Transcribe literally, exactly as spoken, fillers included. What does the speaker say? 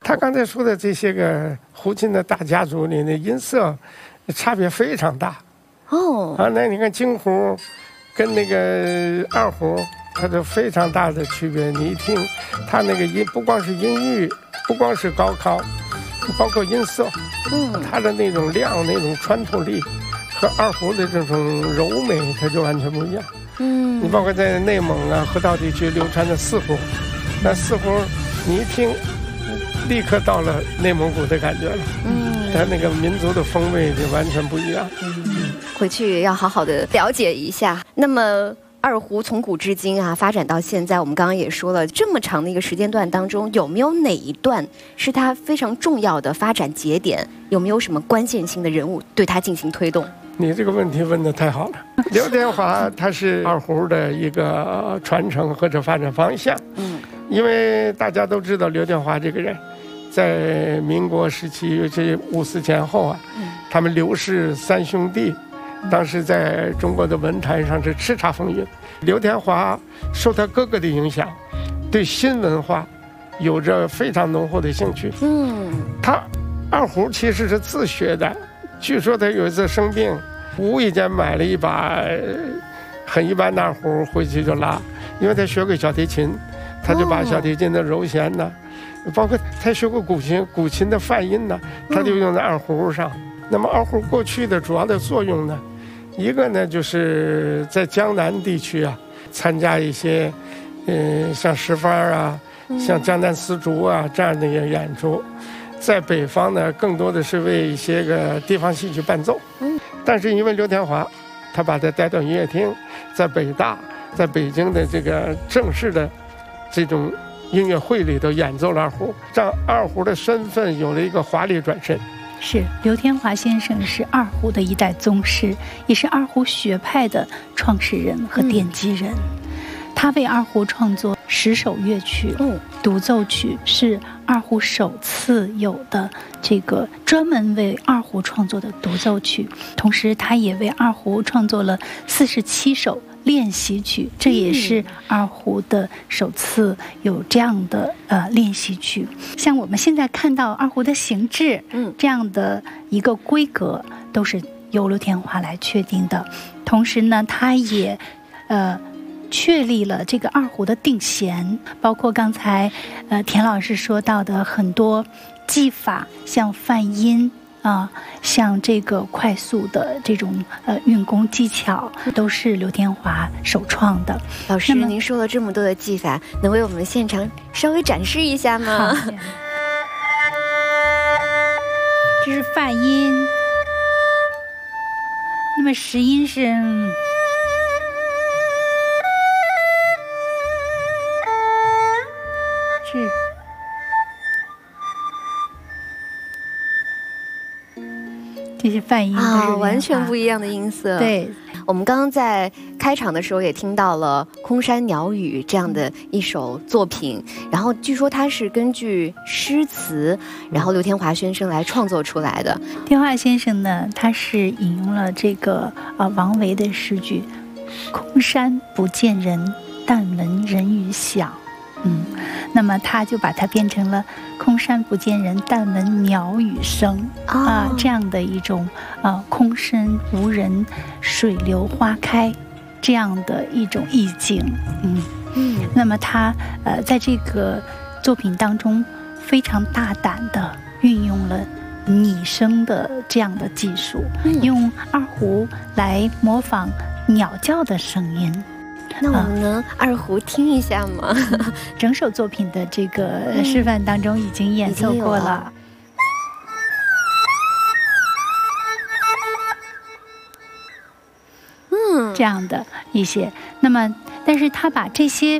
他刚才说的这些个胡琴的大家族里的音色差别非常大。 哦， 啊，那你看京胡跟那个二胡，它就非常大的区别。你一听，它那个音不光是音域，不光是高亢，包括音色， 嗯， 它的那种亮、那种穿透力，和二胡的这种柔美，它就完全不一样。 嗯， 你包括在内蒙啊、河套地区流传的四胡，那四胡你一听，立刻到了内蒙古的感觉了。嗯，它那个民族的风味就完全不一样。 嗯，回去要好好的了解一下。那么二胡从古至今啊，发展到现在，我们刚刚也说了，这么长的一个时间段当中，有没有哪一段是它非常重要的发展节点？有没有什么关键性的人物对它进行推动？ 你这个问题问得太好了。刘天华他是二胡的一个传承或者发展方向。嗯，因为大家都知道刘天华这个人，在民国时期，尤其五四前后啊，他们刘氏三兄弟，当时在中国的文坛上是叱咤风云。刘天华受他哥哥的影响，对新文化有着非常浓厚的兴趣。嗯，他二胡其实是自学的。据说他有一次生病，无意间买了一把很一般的二胡回去就拉，因为他学过小提琴，他就把小提琴的柔弦呢，包括他学过古琴，古琴的泛音呢，他就用在二胡上。那么二胡过去的主要的作用呢，一个呢就是在江南地区啊，参加一些，呃，像十番啊，像江南丝竹啊这样的一个演出。在北方呢，更多的是为一些个地方戏曲伴奏。嗯，但是因为刘天华，他把他带到音乐厅，在北大，在北京的这个正式的这种音乐会里头演奏了二胡，让二胡的身份有了一个华丽转身。 是刘天华先生是二胡的一代宗师，也是二胡学派的创始人和奠基人。嗯，他为二胡创作十首乐曲，嗯，独奏曲是二胡首次有的这个专门为二胡创作的独奏曲，同时他也为二胡创作了四十七首练习曲，这也是二胡的首次有这样的呃练习曲。像我们现在看到二胡的形制，嗯，这样的一个规格都是由刘天华来确定的。同时呢，他也呃。确立了这个二胡的定弦，包括刚才呃田老师说到的很多技法，像泛音啊，像这个快速的这种呃运弓技巧，都是刘天华首创的。 老师，您说了这么多的技法，能为我们现场稍微展示一下吗？ 这是泛音，那么实音是。是，这些泛音都是啊，完全不一样的音色。 对， 我们刚刚在开场的时候也听到了《空山鸟语》这样的一首作品，然后据说它是根据诗词，然后刘天华先生来创作出来的。 天华先生呢，他是引用了这个呃王维的诗句：“空山不见人，但闻人语响。”嗯，那么他就把它变成了“空山不见人，但闻鸟语声”啊，这样的一种啊空深无人，水流花开这样的一种意境。嗯嗯，那么他呃在这个作品当中非常大胆的运用了拟声的这样的技术，用二胡来模仿鸟叫的声音。 那我们能二胡听一下吗？ 整首作品的这个示范当中已经演奏过了。嗯，这样的一些，那么，但是他把这些